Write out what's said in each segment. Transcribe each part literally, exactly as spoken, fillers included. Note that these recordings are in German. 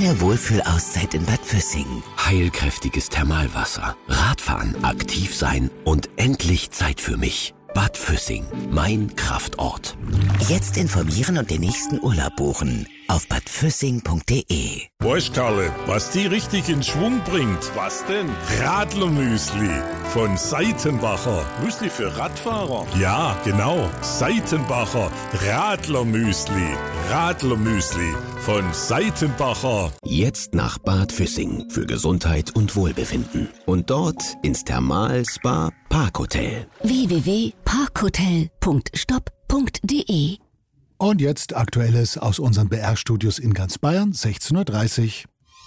Eine Wohlfühlauszeit in Bad Füssing. Heilkräftiges Thermalwasser, Radfahren, aktiv sein und endlich Zeit für mich. Bad Füssing, mein Kraftort. Jetzt informieren und den nächsten Urlaub buchen auf bad füssing punkt de. Weißt Karle, was die richtig in Schwung bringt? Was denn? Radlermüsli von Seitenbacher. Müsli für Radfahrer? Ja, genau. Seitenbacher Radlermüsli. Radlermüsli von Seitenbacher. Jetzt nach Bad Füssing für Gesundheit und Wohlbefinden. Und dort ins Thermal-Spa Parkhotel. w w w punkt parkhotel punkt stop punkt de. Und jetzt Aktuelles aus unseren B R-Studios in ganz Bayern, sechzehn Uhr dreißig.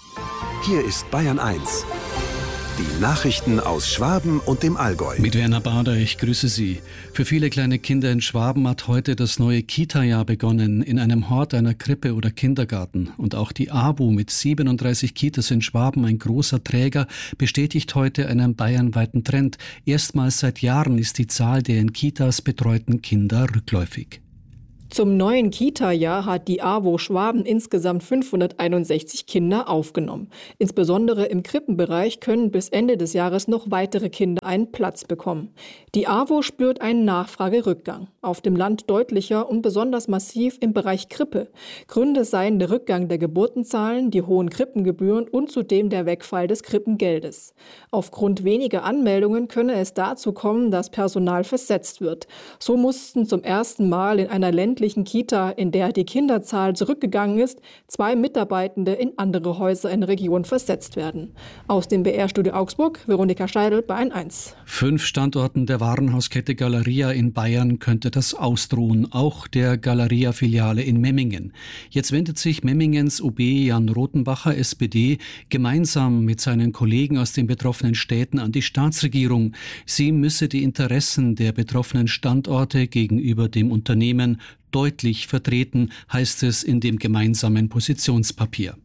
Hier ist Bayern eins. Die Nachrichten aus Schwaben und dem Allgäu. Mit Werner Bader, ich grüße Sie. Für viele kleine Kinder in Schwaben hat heute das neue Kita-Jahr begonnen, in einem Hort, einer Krippe oder Kindergarten. Und auch die A W O mit siebenunddreißig Kitas in Schwaben, ein großer Träger, bestätigt heute einen bayernweiten Trend. Erstmals seit Jahren ist die Zahl der in Kitas betreuten Kinder rückläufig. Zum neuen Kita-Jahr hat die A W O Schwaben insgesamt fünfhunderteinundsechzig Kinder aufgenommen. Insbesondere im Krippenbereich können bis Ende des Jahres noch weitere Kinder einen Platz bekommen. Die A W O spürt einen Nachfragerückgang. Auf dem Land deutlicher und besonders massiv im Bereich Krippe. Gründe seien der Rückgang der Geburtenzahlen, die hohen Krippengebühren und zudem der Wegfall des Krippengeldes. Aufgrund weniger Anmeldungen könne es dazu kommen, dass Personal versetzt wird. So mussten zum ersten Mal in einer ländlichen Kita, in der die Kinderzahl zurückgegangen ist, zwei Mitarbeitende in andere Häuser in der Region versetzt werden. Aus dem B R-Studio Augsburg, Veronika Scheidel, Bayern eins. Fünf Standorten der Warenhauskette Galeria in Bayern könnte das ausdrohen, auch der Galeria-Filiale in Memmingen. Jetzt wendet sich Memmingens O B Jan Rothenbacher, S P D, gemeinsam mit seinen Kollegen aus den betroffenen Städten an die Staatsregierung. Sie müsse die Interessen der betroffenen Standorte gegenüber dem Unternehmen deutlich vertreten, heißt es in dem gemeinsamen Positionspapier.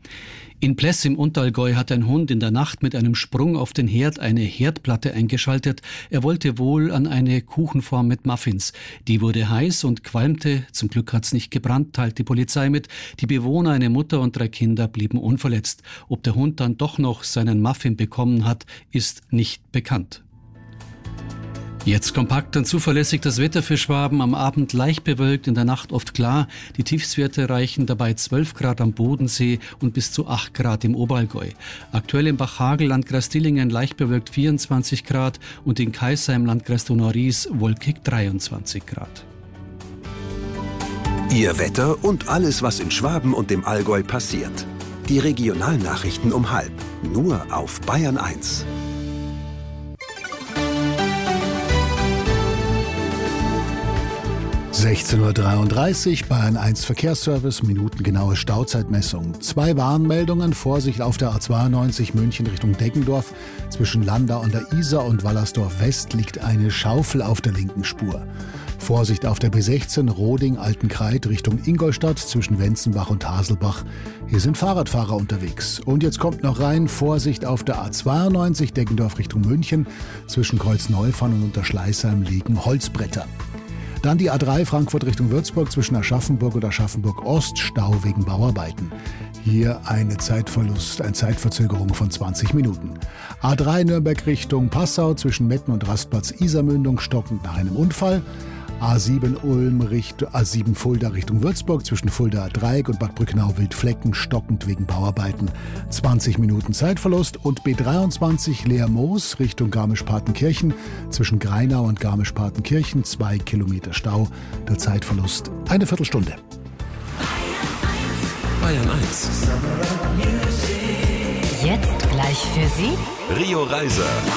In Pless im Unterallgäu hat ein Hund in der Nacht mit einem Sprung auf den Herd eine Herdplatte eingeschaltet. Er wollte wohl an eine Kuchenform mit Muffins. Die wurde heiß und qualmte. Zum Glück hat's nicht gebrannt, teilt die Polizei mit. Die Bewohner, eine Mutter und drei Kinder blieben unverletzt. Ob der Hund dann doch noch seinen Muffin bekommen hat, ist nicht bekannt. Jetzt kompakt und zuverlässig das Wetter für Schwaben. Am Abend leicht bewölkt, in der Nacht oft klar. Die Tiefstwerte reichen dabei zwölf Grad am Bodensee und bis zu acht Grad im Oberallgäu. Aktuell im Bachhagel, Landkreis Dillingen, leicht bewölkt vierundzwanzig Grad und in Kaisheim, Landkreis Donau-Ries, wolkig dreiundzwanzig Grad. Ihr Wetter und alles, was in Schwaben und dem Allgäu passiert. Die Regionalnachrichten um halb. Nur auf Bayern eins. sechzehn Uhr dreiunddreißig, Bayern eins Verkehrsservice, minutengenaue Stauzeitmessung. Zwei Warnmeldungen, Vorsicht auf der A zweiundneunzig München Richtung Deggendorf. Zwischen Landau an der Isar und Wallersdorf West liegt eine Schaufel auf der linken Spur. Vorsicht auf der B sechzehn Roding-Altenkreid Richtung Ingolstadt zwischen Wenzenbach und Haselbach. Hier sind Fahrradfahrer unterwegs. Und jetzt kommt noch rein, Vorsicht auf der A zweiundneunzig Deggendorf Richtung München. Zwischen Kreuzneufahren und Unterschleißheim liegen Holzbretter. Dann die A drei Frankfurt Richtung Würzburg zwischen Aschaffenburg und Aschaffenburg-Ost, Stau wegen Bauarbeiten. Hier eine Zeitverlust, eine Zeitverzögerung von zwanzig Minuten. A drei Nürnberg Richtung Passau zwischen Metten und Rastplatz Isarmündung stockend nach einem Unfall. A sieben Ulm Richtung, A sieben Fulda Richtung Würzburg zwischen Fulda Dreieck und Bad Brücknau-Wildflecken stockend wegen Bauarbeiten. zwanzig Minuten Zeitverlust und B dreiundzwanzig Leermoos Richtung Garmisch-Partenkirchen zwischen Greinau und Garmisch-Partenkirchen zwei Kilometer Stau. Der Zeitverlust eine Viertelstunde. Bayern eins. Jetzt gleich für Sie Rio Reiser.